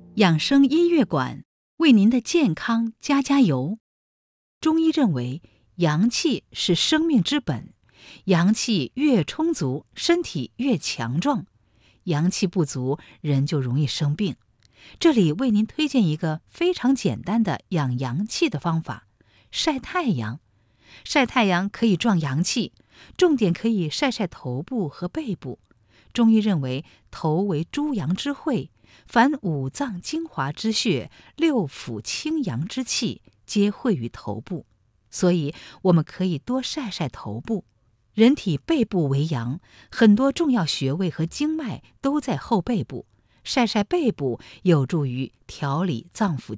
养生音乐馆为您的健康加加油。中医认为，阳气是生命之本，阳气越充足，身体越强壮。阳气不足，人就容易生病。这里为您推荐一个非常简单的养阳气的方法：晒太阳。晒太阳可以壮阳气，重点可以晒晒头部和背部。中医认为，头为诸阳之会，凡五脏精华之血、六腑清阳之气，皆汇于头部，所以我们可以多晒晒头部。人体背部为阳，很多重要穴位和经脉都在后背部，晒晒背部有助于调理脏腑